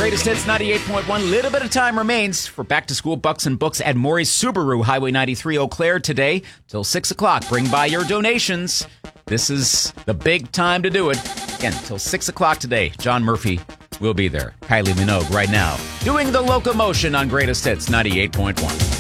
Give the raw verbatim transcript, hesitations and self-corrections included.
Greatest Hits ninety-eight point one. Little bit of time remains for back-to-school bucks and books at Maury's Subaru, Highway ninety-three, Eau Claire today till six o'clock. Bring by your donations. This is the big time to do it. Again, till six o'clock today. John Murphy will be there. Kylie Minogue right now doing the locomotion on Greatest Hits ninety-eight point one.